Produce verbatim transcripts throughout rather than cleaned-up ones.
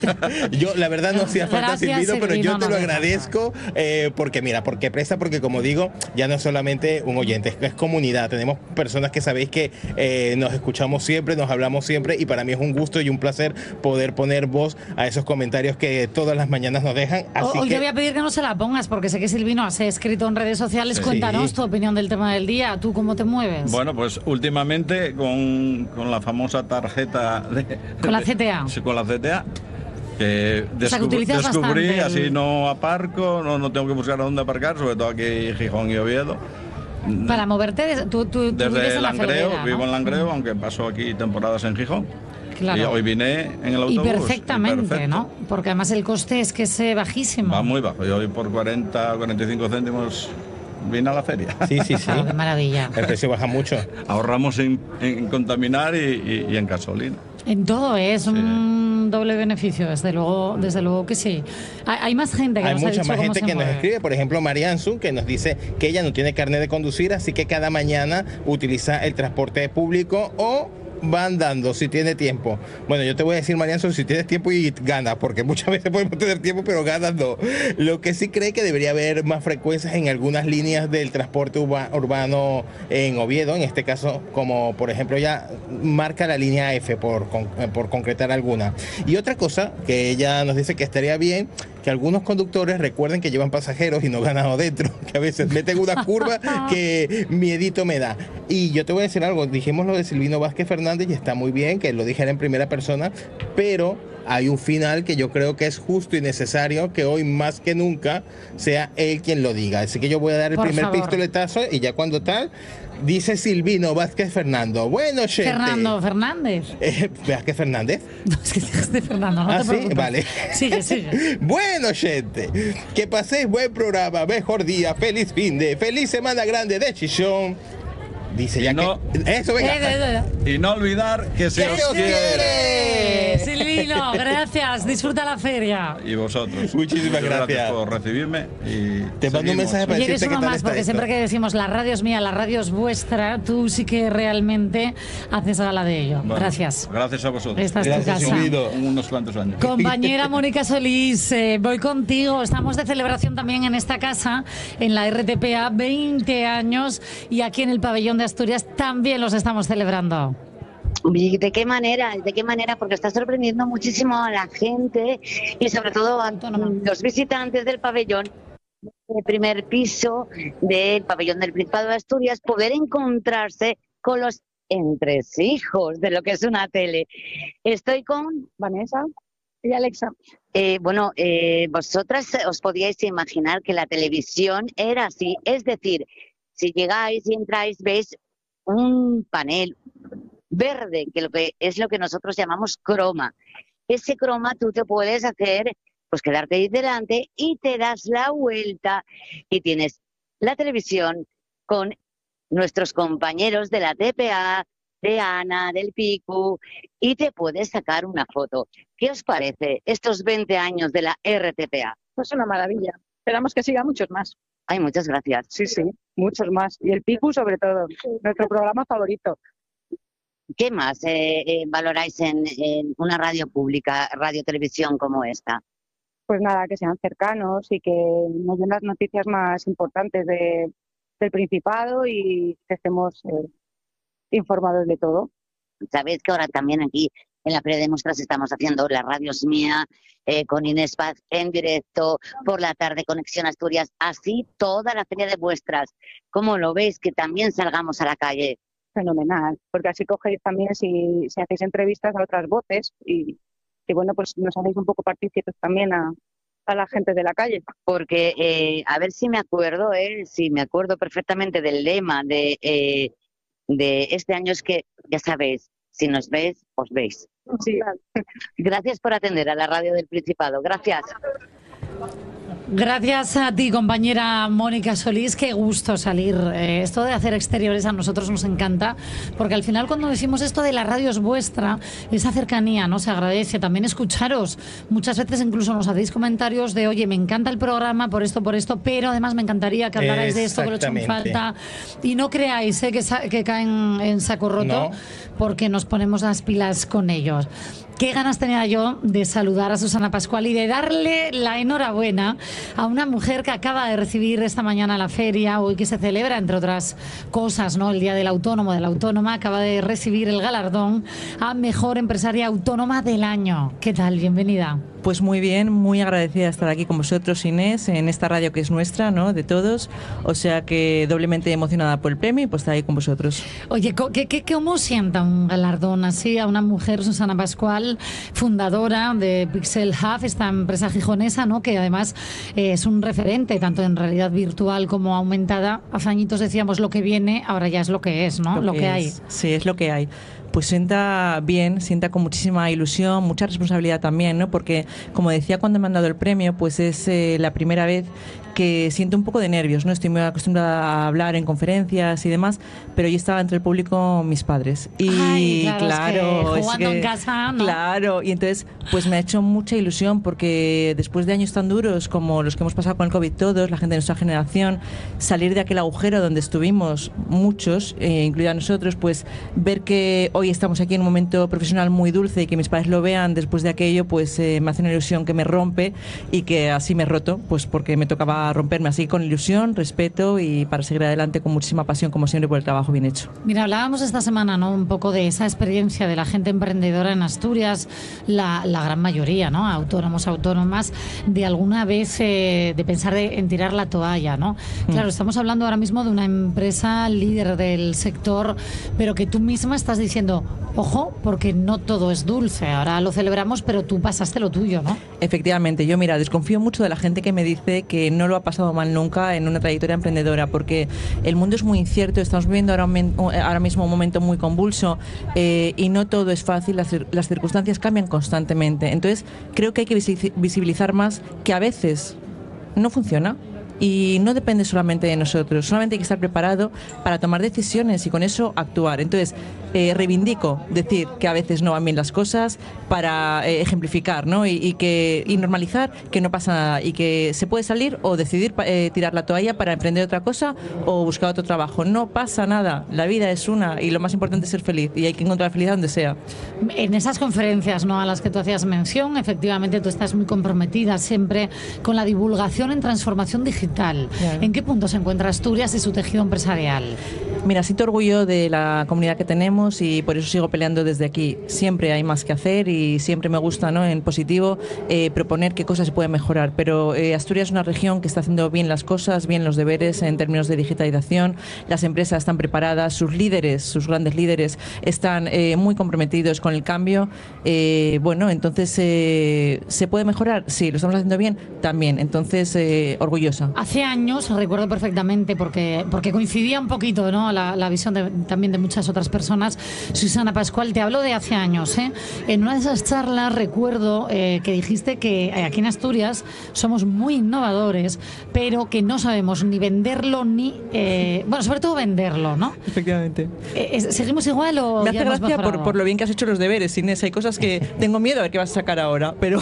Yo, la verdad, no hacía falta, Gracias, Silvino, pero yo Silvino, te no lo de agradezco eh, porque, mira, porque presta, porque como digo, ya no es solamente un oyente, es, es comunidad. Tenemos personas que sabéis que eh, nos escuchamos siempre, nos hablamos siempre y para mí es un gusto y un placer poder poner voz a esos comentarios que todas las mañanas nos dejan. Así Hoy que te voy a pedir que no se la pongas porque sé que Silvino has escrito en redes sociales. Sí. Cuéntanos tu opinión del tema del día. ¿Tú cómo te mueves? Bueno, pues últimamente con, con la famosa tarjeta de, Con la de- C T A. sí, con la C T A, que, O sea, que descubrí- utilizas descubrí, bastante así el- no aparco, no, no tengo que buscar a dónde aparcar, sobre todo aquí en Gijón y Oviedo. Para moverte, de- tú, tú, tú vives Desde en la Langreo, Felguera, ¿no? vivo en Langreo, aunque paso aquí temporadas en Gijón. Claro. Y hoy vine en el Y autobús. perfectamente, perfecto. ¿no? Porque además el coste es que es eh, bajísimo. Va muy bajo. Yo hoy por cuarenta o cuarenta y cinco céntimos vine a la feria. sí, sí, sí. Claro, qué maravilla. El precio baja mucho. Ahorramos en, en contaminar y, y- y en gasolina. En todo es un doble beneficio, desde luego, desde luego que sí. Hay, hay más gente que Hay nos ha mucha dicho más cómo gente se que nos mueve. escribe, por ejemplo Marianzu, que nos dice que ella no tiene carnet de conducir, así que cada mañana utiliza el transporte público o va andando si tiene tiempo. Bueno, yo te voy a decir, Marianzu, si tienes tiempo y ganas, porque muchas veces podemos tener tiempo, pero ganas no. Lo que sí cree que debería haber más frecuencias en algunas líneas del transporte urba- urbano en Oviedo, en este caso, como por ejemplo ya marca la línea F, por, con- por concretar alguna. Y otra cosa que ella nos dice que estaría bien, que algunos conductores recuerden que llevan pasajeros y no ganado dentro, que a veces meten una curva que miedito me da. Y yo te voy a decir algo, dijimos lo de Silvino Vázquez Fernández y está muy bien que lo dijera en primera persona, pero hay un final que yo creo que es justo y necesario que hoy más que nunca sea él quien lo diga. Así que yo voy a dar el Por primer favor. pistoletazo y ya cuando tal, dice Silvino Vázquez Fernando. Bueno, gente. Fernando Fernández. Eh, ¿Vázquez Fernández? No, es que dijiste Fernando, no Ah, te sí, preocupes. vale. Sigue, sigue. Bueno, gente, que paséis buen programa, mejor día, feliz fin de, feliz semana grande de Chichón. Dice Y ya no- que... Eso, venga. Eh, eh, eh. Y no olvidar que se ¡Que os os quiere. quiere! Silvino, gracias. Disfruta la feria. Y vosotros. Muchísimas Muchas gracias. por recibirme. Y Te mando un seguimos. mensaje para Y eres decirte qué uno tal más, está porque esto. siempre que decimos la radio es mía, la radio es vuestra, tú sí que realmente haces gala de ello. Bueno, Gracias. Gracias a vosotros. Esta es tu Gracias, casa. Silvino. Unos cuantos años. Compañera Mónica Solís, eh, voy contigo. Estamos de celebración también en esta casa, en la R T P A, veinte años, y aquí en el pabellón de Asturias también los estamos celebrando. ¿Y de qué manera? ¿De qué manera? Porque está sorprendiendo muchísimo a la gente y sobre todo a los visitantes del pabellón, del primer piso del pabellón del Principado de Asturias, poder encontrarse con los entresijos de lo que es una tele. Estoy con Vanessa y Alexa. Eh, bueno, eh, vosotras os podíais imaginar que la televisión era así, es decir, si llegáis y entráis, veis un panel verde, que, lo que es lo que nosotros llamamos croma. Ese croma tú te puedes hacer, pues quedarte ahí delante y te das la vuelta y tienes la televisión con nuestros compañeros de la T P A, de Ana, del Picu, y te puedes sacar una foto. ¿Qué os parece estos veinte años de la R T P A? Es una maravilla. Esperamos que siga muchos más. Ay, muchas gracias. Sí, sí, muchos más. Y el Picu, sobre todo, nuestro programa favorito. ¿Qué más eh, eh, valoráis en, en una radio pública, radio televisión como esta? Pues nada, que sean cercanos y que nos den las noticias más importantes de, del Principado y que estemos eh, informados de todo. Sabéis que ahora también aquí en la Feria de Muestras estamos haciendo La Radio es Mía, eh, con Inés Paz en directo, por la tarde Conexión Asturias, así toda la Feria de Muestras. ¿Cómo lo veis? Que también salgamos a la calle. Fenomenal, porque así cogéis también, si, si hacéis entrevistas a otras voces y, y bueno, pues nos hacéis un poco partícipes también a, a la gente de la calle. Porque, eh, a ver si me acuerdo, eh, si me acuerdo perfectamente del lema de, eh, de este año, es que, ya sabéis, si nos veis, os veis. Sí. Gracias por atender a la radio del Principado. Gracias. Gracias a ti, compañera Mónica Solís. Qué gusto salir. Eh, esto de hacer exteriores a nosotros nos encanta, porque al final cuando decimos esto de la radio es vuestra, esa cercanía, ¿no? Se agradece. También escucharos. Muchas veces incluso nos hacéis comentarios de, oye, me encanta el programa por esto, por esto, pero además me encantaría que hablarais de esto, que lo he hecho en Exactamente. falta. Y no creáis eh, que, sa- que caen en saco roto, No. porque nos ponemos las pilas con ellos. qué ganas tenía yo de saludar a Susana Pascual y de darle la enhorabuena a una mujer que acaba de recibir esta mañana la feria, hoy que se celebra, entre otras cosas, ¿no?, el Día del Autónomo, de la Autónoma, acaba de recibir el galardón a Mejor Empresaria Autónoma del Año. ¿Qué tal? Bienvenida. Pues muy bien, muy agradecida de estar aquí con vosotros, Inés, en esta radio que es nuestra, ¿no?, de todos. O sea que doblemente emocionada por el premio y pues estar ahí con vosotros. Oye, ¿qué, qué, ¿cómo sienta un galardón así a una mujer, Susana Pascual, fundadora de Pixel Hub, esta empresa gijonesa, ¿no?, que además eh, es un referente tanto en realidad virtual como aumentada? Hace añitos decíamos lo que viene, ahora ya es lo que es, ¿no? Lo, lo que, que hay. Sí, es lo que hay. Pues sienta bien, sienta con muchísima ilusión, mucha responsabilidad también, ¿no? Porque, como decía cuando me han dado el premio, pues es eh, la primera vez que siento un poco de nervios, ¿no? Estoy muy acostumbrada a hablar en conferencias y demás, pero yo estaba entre el público mis padres. Y Ay, claro, claro, es que jugando es que, en casa, ¿no? Claro, y entonces pues me ha hecho mucha ilusión porque después de años tan duros como los que hemos pasado con el COVID todos, la gente de nuestra generación, salir de aquel agujero donde estuvimos muchos, eh, incluida nosotros, pues ver que hoy estamos aquí en un momento profesional muy dulce y que mis padres lo vean después de aquello, pues eh, me hace una ilusión que me rompe y que así me he roto, pues porque me tocaba romperme, así con ilusión, respeto y para seguir adelante con muchísima pasión, como siempre, por el trabajo bien hecho. Mira, hablábamos esta semana, ¿no?, un poco de esa experiencia de la gente emprendedora en Asturias, la, la gran mayoría, ¿no?, autónomos, autónomas, de alguna vez eh, de pensar de, en tirar la toalla, ¿no? Mm. Claro, estamos hablando ahora mismo de una empresa líder del sector, pero que tú misma estás diciendo, ojo, porque no todo es dulce, ahora lo celebramos, pero tú pasaste lo tuyo, ¿no? Efectivamente, yo mira, desconfío mucho de la gente que me dice que no lo ha pasado mal nunca en una trayectoria emprendedora, porque el mundo es muy incierto, estamos viviendo ahora, ahora mismo un momento muy convulso eh, y no todo es fácil, las, las circunstancias cambian constantemente. Entonces creo que hay que visibilizar más que a veces no funciona. Y no depende solamente de nosotros, solamente hay que estar preparado para tomar decisiones y con eso actuar. Entonces, eh, reivindico decir que a veces no van bien las cosas para eh, ejemplificar, ¿no? Y, y, que, y normalizar que no pasa nada y que se puede salir o decidir eh, tirar la toalla para emprender otra cosa o buscar otro trabajo. No pasa nada, la vida es una y lo más importante es ser feliz y hay que encontrar felicidad donde sea. En esas conferencias, ¿no?, a las que tú hacías mención, efectivamente tú estás muy comprometida siempre con la divulgación en transformación digital. Claro. ¿En qué punto se encuentra Asturias y su tejido empresarial? Mira, siento orgullo de la comunidad que tenemos y por eso sigo peleando desde aquí. Siempre hay más que hacer y siempre me gusta, ¿no?, en positivo eh, proponer qué cosas se pueden mejorar. Pero eh, Asturias es una región que está haciendo bien las cosas, bien los deberes en términos de digitalización. Las empresas están preparadas, sus líderes, sus grandes líderes están eh, muy comprometidos con el cambio. Eh, bueno, entonces, eh, ¿se puede mejorar? Sí, ¿lo estamos haciendo bien? También. Entonces, eh, orgullosa. Hace años, recuerdo perfectamente, porque, porque coincidía un poquito, ¿no?, la, la visión de, también de muchas otras personas. Susana Pascual, te hablo de hace años, ¿eh? En una de esas charlas recuerdo eh, que dijiste que aquí en Asturias somos muy innovadores, pero que no sabemos ni venderlo ni... Eh, bueno, sobre todo venderlo, ¿no? Efectivamente. Eh, ¿Seguimos igual o me hace ya hemos gracia mejorado? por, por lo bien que has hecho los deberes, Inés. Hay cosas que tengo miedo a ver qué vas a sacar ahora, pero...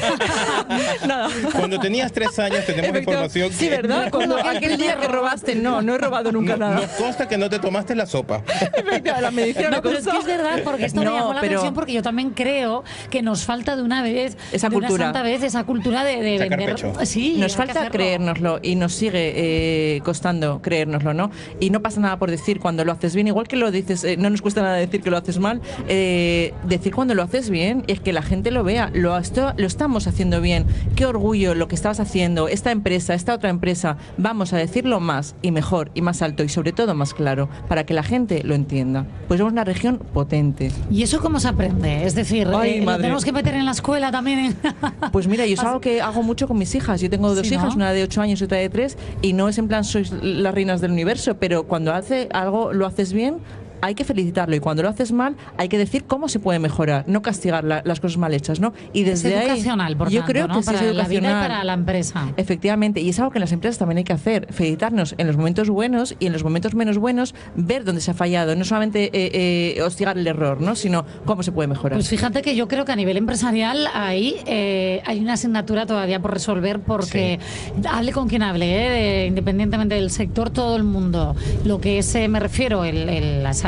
Nada. Cuando tenías tres años tenemos información Sí, que... ¿verdad? Cuando aquel día que robaste, no, no he robado nunca no, nada. Nos consta que no te tomaste la sopa. Efectivamente, la medicina No, me pero es costó. que es verdad, porque esto No, me llamó la pero- atención, porque yo también creo que nos falta de una vez, Esa de cultura. una santa vez, esa cultura de, de Sacar vender. pecho. Sí, Nos hay que falta hacerlo. creérnoslo y nos sigue eh, costando creérnoslo, ¿no? Y no pasa nada por decir cuando lo haces bien, igual que lo dices, eh, no nos cuesta nada decir que lo haces mal, eh, decir cuando lo haces bien es que la gente lo vea, lo, esto, lo estamos haciendo bien, qué orgullo lo que estabas haciendo, esta empresa, esta otra empresa, vamos a decirlo más y mejor y más alto y sobre todo más claro, para que la gente lo entienda. Pues somos una región potente. ¿Y eso cómo se aprende? Es decir, Ay, eh, lo madre. tenemos que meter en la escuela también. en- Pues mira, yo es algo que hago mucho con mis hijas. Yo tengo dos Sí, ¿no? hijas, una de ocho años y otra de tres, y no es en plan sois las reinas del universo, pero cuando hace algo lo haces bien, hay que felicitarlo, y cuando lo haces mal hay que decir cómo se puede mejorar, no castigar la- las cosas mal hechas, ¿no? Y Es desde ahí educacional, por yo tanto, creo ¿no? que sí para es la vida y educacional. para la empresa. Efectivamente, y es algo que en las empresas también hay que hacer, felicitarnos en los momentos buenos y en los momentos menos buenos, ver dónde se ha fallado, no solamente eh, eh, hostigar el error, ¿no? Sino cómo se puede mejorar. Pues fíjate que yo creo que a nivel empresarial ahí eh, hay una asignatura todavía por resolver, porque hable con quien hable, eh, de- independientemente del sector, todo el mundo, lo que es, eh, me refiero, el, el- esa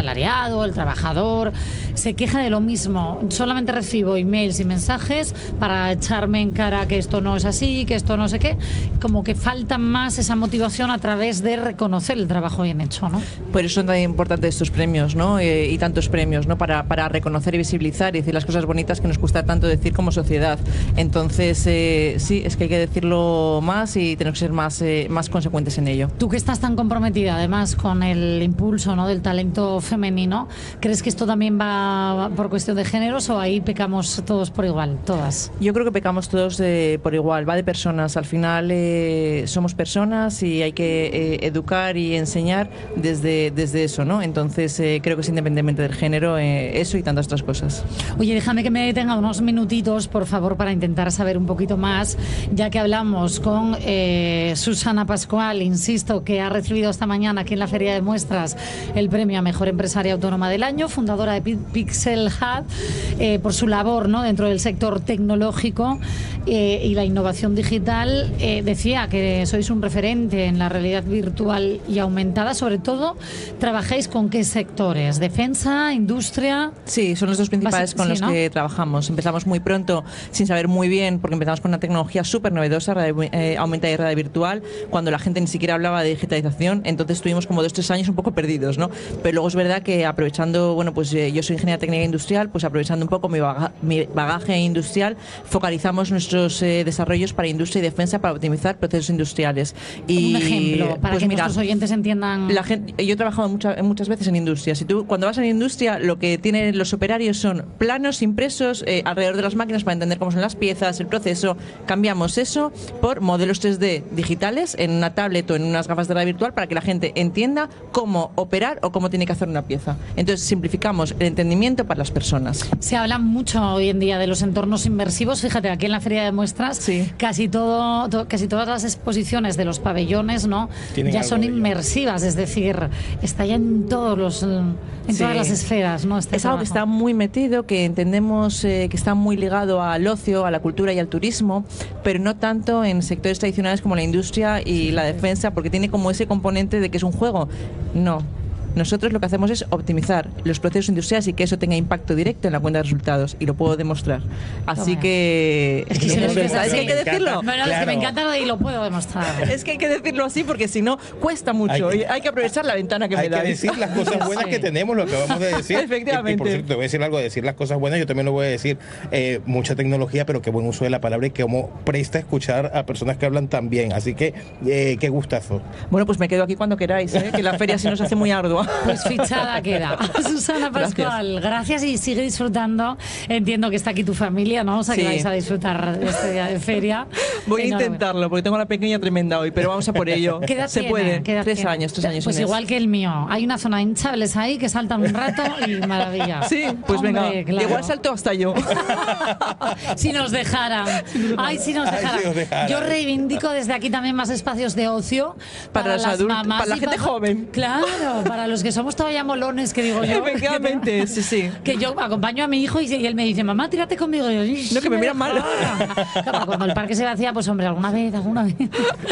asalariado, el trabajador, se queja de lo mismo. Solamente recibo emails y mensajes para echarme en cara que esto no es así, que esto no sé qué. Como que falta más esa motivación a través de reconocer el trabajo bien hecho, ¿no? Por eso son tan importantes estos premios, ¿no? Eh, y tantos premios, ¿no? Para, para reconocer y visibilizar y decir las cosas bonitas que nos cuesta tanto decir como sociedad. Entonces, eh, sí, es que hay que decirlo más y tenemos que ser más, eh, más consecuentes en ello. Tú que estás tan comprometida además con el impulso, ¿no?, del talento femenino, ¿crees que esto también va por cuestión de géneros o ahí pecamos todos por igual, todas? Yo creo que pecamos todos de, por igual, va de personas. Al final eh, somos personas y hay que eh, educar y enseñar desde, desde eso, ¿no? Entonces eh, creo que es independientemente del género, eh, eso y tantas otras cosas. Oye, déjame que me detenga unos minutitos, por favor, para intentar saber un poquito más, ya que hablamos con eh, Susana Pascual, insisto, que ha recibido esta mañana aquí en la Feria de Muestras el premio a Mejor Empresaria Autónoma del Año, fundadora de Pixel Hub, eh, por su labor, ¿no?, dentro del sector tecnológico eh, y la innovación digital. Eh, decía que sois un referente en la realidad virtual y aumentada. Sobre todo, ¿trabajáis con qué sectores? ¿Defensa, industria? Sí, son los dos principales Basi- con sí, los ¿no? que trabajamos. Empezamos muy pronto sin saber muy bien, porque empezamos con una tecnología súper novedosa, radio, eh, aumentada y realidad virtual, cuando la gente ni siquiera hablaba de digitalización. Entonces estuvimos como dos, tres años un poco perdidos, ¿no? Pero luego es verdad que aprovechando, bueno, pues eh, yo soy ingeniera técnica industrial, pues aprovechando un poco mi, baga, mi bagaje industrial, focalizamos nuestros eh, desarrollos para industria y defensa para optimizar procesos industriales. Y, Un ejemplo, para pues que mira, nuestros oyentes entiendan. La gente, yo he trabajado mucha, muchas veces en industria. Si tú, cuando vas a la industria, lo que tienen los operarios son planos impresos eh, alrededor de las máquinas para entender cómo son las piezas, el proceso. Cambiamos eso por modelos tres D digitales en una tablet o en unas gafas de realidad virtual para que la gente entienda cómo operar o cómo tiene que hacer una pieza. Entonces simplificamos el entendimiento para las personas. Se habla mucho hoy en día de los entornos inmersivos. Fíjate, aquí en la Feria de Muestras, sí. casi todo, to, casi todas las exposiciones de los pabellones, ¿no?, ya son inmersivas, es decir, está ya en todos los, en sí. todas las esferas, ¿no? Este es algo trabajo. que está muy metido, que entendemos eh, que está muy ligado al ocio, a la cultura y al turismo, pero no tanto en sectores tradicionales como la industria y la defensa, porque tiene como ese componente de que es un juego. No. Nosotros lo que hacemos es optimizar los procesos industriales y que eso tenga impacto directo en la cuenta de resultados, y lo puedo demostrar. Así Toma. que... Es que, si no es que es ¿sabes así. que hay que decirlo? Bueno, Claro. es que me encanta lo de y lo puedo demostrar. Es que hay que decirlo así porque si no cuesta mucho. Hay que- y hay que aprovechar la ventana que Hay me que dais. decir las cosas buenas Sí. que tenemos, lo que acabamos de decir. Efectivamente. Y, y por cierto, te voy a decir algo, decir las cosas buenas, yo también lo voy a decir, eh, mucha tecnología, pero qué buen uso de la palabra y cómo presta escuchar a personas que hablan tan bien. Así que, eh, qué gustazo. Bueno, pues me quedo aquí cuando queráis, ¿eh? Que la feria se nos hace muy ardua. Pues fichada queda. Susana Pascual, gracias. gracias y sigue disfrutando. Entiendo que está aquí tu familia, ¿no? O sea, que Sí. vais a disfrutar de este día de feria. Voy a Enhorabuena. intentarlo porque tengo la pequeña tremenda hoy, pero vamos a por ello. ¿Qué edad Se tiene? puede. ¿Qué edad Tres tiene? años, tres años. Pues Inés. igual que el mío. Hay una zona de hinchables ahí que saltan un rato y maravilla. Sí, pues Hombre, venga. claro. Igual salto hasta yo. Si nos dejaran. Ay, si nos Ay, dejaran. si nos dejaran. Yo reivindico desde aquí también más espacios de ocio Para los las adultos, mamás para la y gente joven. Claro, para los que somos todavía molones, que digo yo. Efectivamente, sí, sí. Que yo acompaño a mi hijo y él me dice, mamá, tírate conmigo. Y yo, "Sí, No, que me me miran mal". dejaran". Claro, cuando el parque se vacía, pues hombre, alguna vez, alguna vez.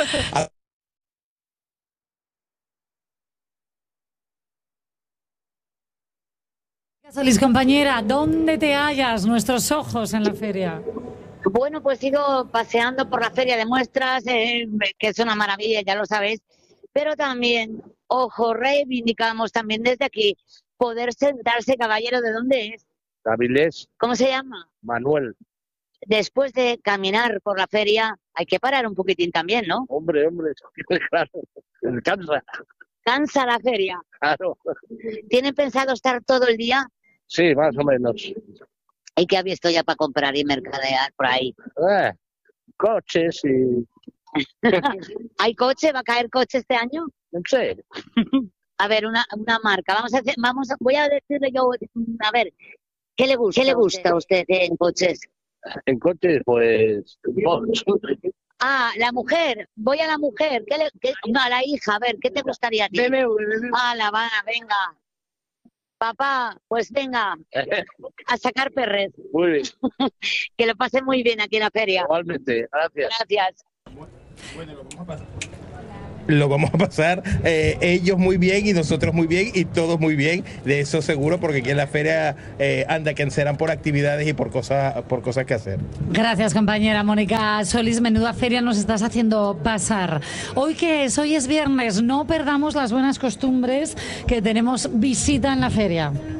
Solís, compañera, ¿dónde te hallas? Nuestros ojos en la feria. Bueno, pues sigo paseando por la Feria de Muestras, eh, que es una maravilla, ya lo sabéis, pero también, ojo, reivindicamos también desde aquí poder sentarse, caballero, ¿de dónde es? Avilés, ¿Cómo se llama? Manuel. Después de caminar por la feria, hay que parar un poquitín también, ¿no? Hombre, hombre, claro. Cansa, Cansa la feria. claro. ¿Tienen pensado estar todo el día? Sí, más o menos. ¿Y qué ha visto ya para comprar y mercadear por ahí? Eh, coches y... ¿Hay coche? ¿Va a caer coche este año? No sé. A ver, una, una marca. Vamos a hacer, vamos a, voy a decirle yo, a ver, ¿qué le gusta? ¿Qué le gusta a usted en coches? En coches, pues... Ah, la mujer. Voy a la mujer. ¿Qué le, qué, no, a la hija. A ver, ¿qué te gustaría a ti? B M W, B M W. Ah, La Habana, venga. Papá, pues venga, a sacar perres. Muy bien, Que lo pase muy bien aquí en la feria. igualmente, gracias. Gracias. Bueno, lo vamos a pasar. lo vamos a pasar eh, ellos muy bien y nosotros muy bien y todos muy bien, de eso seguro, porque aquí en la feria eh, anda que serán por actividades y por cosas, por cosas que hacer. Gracias, compañera Mónica Solís. Menuda feria nos estás haciendo pasar. Hoy que es, hoy es viernes, no perdamos las buenas costumbres que tenemos visita en la feria.